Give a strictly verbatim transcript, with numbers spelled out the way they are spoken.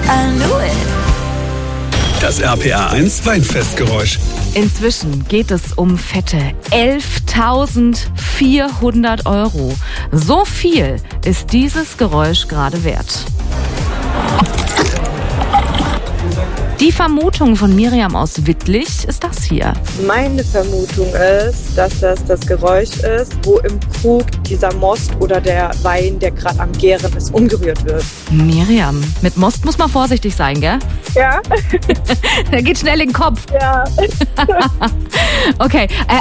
I knew it. Das R P R eins Weinfestgeräusch. Inzwischen geht es um fette elftausendvierhundert Euro. So viel ist dieses Geräusch gerade wert. Die Vermutung von Miriam aus Wittlich ist das hier. Meine Vermutung ist, dass das das Geräusch ist, wo im Krug dieser Most oder der Wein, der gerade am Gären ist, umgerührt wird. Miriam, mit Most muss man vorsichtig sein, gell? Ja. Der geht schnell in den Kopf. Ja. Okay, äh,